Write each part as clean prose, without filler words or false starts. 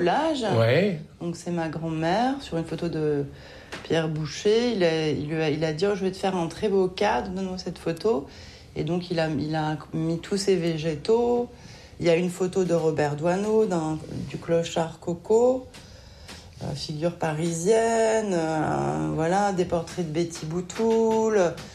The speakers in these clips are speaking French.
collage. Ouais. Donc c'est ma grand-mère sur une photo de Pierre Boucher. Il a dit je vais te faire un très beau cadre, donne-moi cette photo. Et donc il a mis tous ses végétaux. Il y a une photo de Robert Doisneau, du clochard Coco, figure parisienne, voilà, des portraits de Betty Boutoul,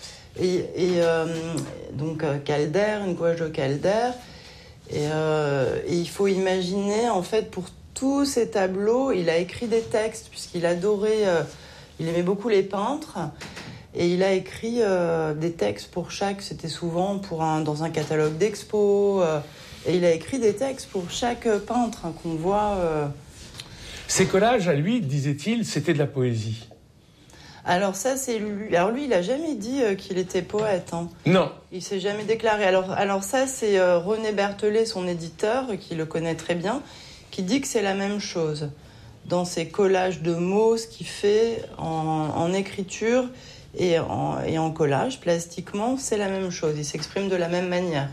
donc Calder, une gouache de Calder. Et il faut imaginer, en fait, pour tous ces tableaux, il a écrit des textes, puisqu'il adorait, il aimait beaucoup les peintres. Et il a écrit des textes pour chaque, c'était souvent dans un catalogue d'expo. Et il a écrit des textes pour chaque peintre qu'on voit. Ces collages, à lui, disait-il, c'était de la poésie. Alors ça, c'est lui. Alors lui, il n'a jamais dit qu'il était poète. Hein. Non. Il s'est jamais déclaré. Alors ça, c'est René Berthollet, son éditeur, qui le connaît très bien, qui dit que c'est la même chose. Dans ses collages de mots, ce qu'il fait en écriture et en collage, plastiquement, c'est la même chose. Il s'exprime de la même manière.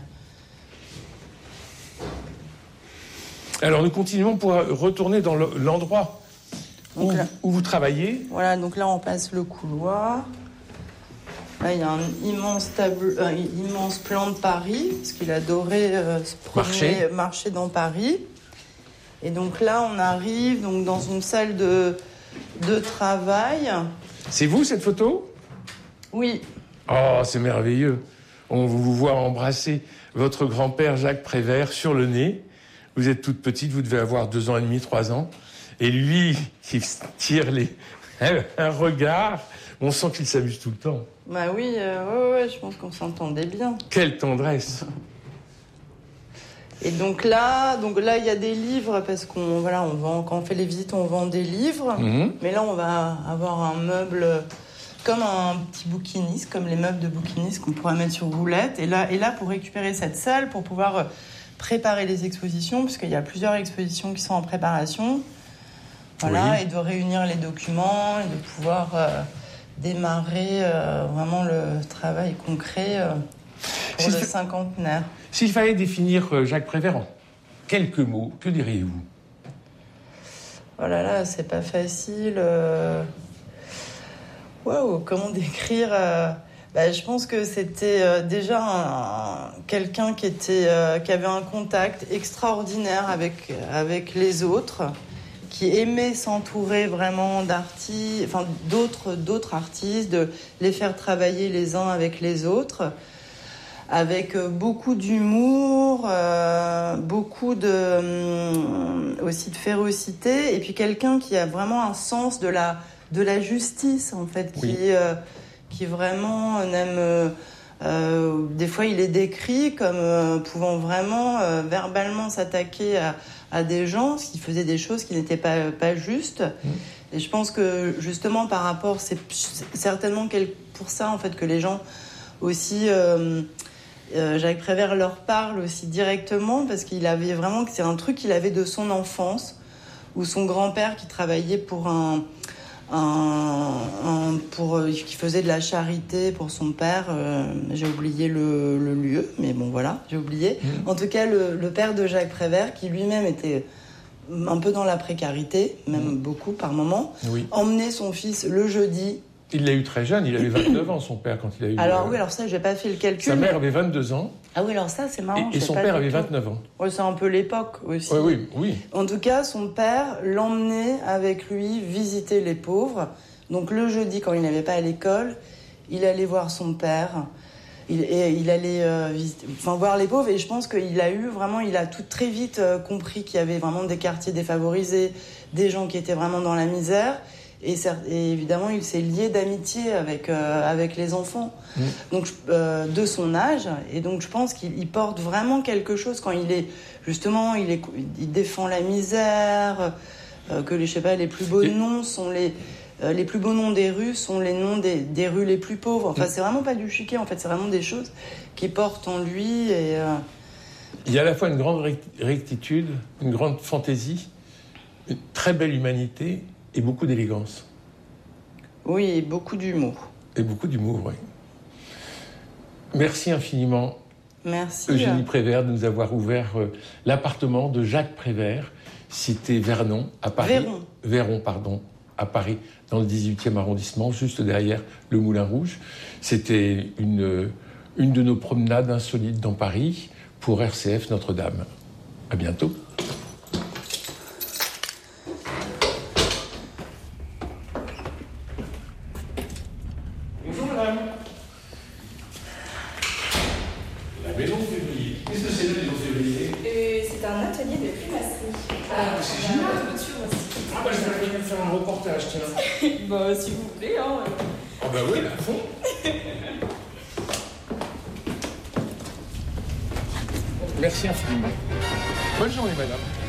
Alors nous continuons pour retourner dans l'endroit où vous travaillez. Voilà, donc là on passe le couloir. Là il y a un immense plan de Paris, parce qu'il adorait se promener, marcher dans Paris. Et donc là on arrive donc dans une salle de travail. C'est vous cette photo ? Oui. Oh, c'est merveilleux. On vous voit embrasser votre grand-père Jacques Prévert sur le nez. Vous êtes toute petite, vous devez avoir 2 ans et demi, 3 ans. Et lui, qui tire un regard, on sent qu'il s'amuse tout le temps. Bah oui, ouais, je pense qu'on s'entendait bien. Quelle tendresse. Et donc là, il y a des livres, parce quand on fait les visites, on vend des livres. Mmh. Mais là, on va avoir un meuble comme un petit bouquiniste, comme les meubles de bouquiniste qu'on pourrait mettre sur roulette. Et là, pour récupérer cette salle, pour pouvoir préparer les expositions, puisqu'il y a plusieurs expositions qui sont en préparation. Voilà, oui. Et de réunir les documents et de pouvoir démarrer vraiment le travail concret pour le cinquantenaire. S'il fallait définir Jacques Prévert en quelques mots, que diriez-vous ? Oh là là, c'est pas facile. Waouh, comment décrire je pense que c'était déjà quelqu'un qui avait un contact extraordinaire avec les autres, qui aimait s'entourer vraiment d'autres artistes, de les faire travailler les uns avec les autres, avec beaucoup d'humour, beaucoup aussi de férocité, et puis quelqu'un qui a vraiment un sens de la justice, en fait, qui vraiment n'aime... des fois, il est décrit comme pouvant vraiment verbalement s'attaquer à des gens, qui faisaient des choses qui n'étaient pas justes. Et je pense que, justement, par rapport... C'est certainement pour ça, en fait, que les gens aussi... Jacques Prévert leur parle aussi directement, parce qu'il avait vraiment... C'est un truc qu'il avait de son enfance, où son grand-père, qui travaillait pour qui faisait de la charité pour son père, j'ai oublié le lieu, mais bon voilà, j'ai oublié. En tout cas, le père de Jacques Prévert, qui lui-même était un peu dans la précarité, même beaucoup par moment, emmenait son fils le jeudi. Il l'a eu très jeune, il avait 29 ans, son père, quand il a eu... Alors oui, alors ça, j'ai pas fait le calcul. Sa mère avait 22 ans. Ah oui, alors ça, c'est marrant. Et son père avait 29 ans. Ouais, c'est un peu l'époque aussi. Oui. En tout cas, son père l'emmenait avec lui visiter les pauvres. Donc le jeudi, quand il n'allait pas à l'école, il allait voir son père. Il allait voir les pauvres. Et je pense qu'il a tout très vite compris qu'il y avait vraiment des quartiers défavorisés, des gens qui étaient vraiment dans la misère. Et évidemment, il s'est lié d'amitié avec les enfants, donc de son âge. Et donc, je pense qu'il porte vraiment quelque chose quand il défend la misère, que les plus beaux noms sont les plus beaux noms des rues sont les noms des rues les plus pauvres. Enfin, c'est vraiment pas du chiquet. En fait, c'est vraiment des choses qui portent en lui. Il y a à la fois une grande rectitude, une grande fantaisie, une très belle humanité. Et beaucoup d'élégance. Oui, et beaucoup d'humour. Et beaucoup d'humour, oui. Merci infiniment, Merci. Eugénie Prévert, de nous avoir ouvert l'appartement de Jacques Prévert, cité Vernon, à Paris. Véron, pardon, à Paris, dans le 18e arrondissement, juste derrière le Moulin Rouge. C'était une de nos promenades insolites dans Paris pour RCF Notre-Dame. À bientôt. Bonjour madame. La maison février. Qu'est-ce que c'est la maison février? C'est un atelier de plumasserie. Ah, c'est génial. Ah bah je vais venir faire un reportage, tiens. Bah si vous voulez, hein. Ah bah oui, à fond. Merci infiniment. Bonne journée madame.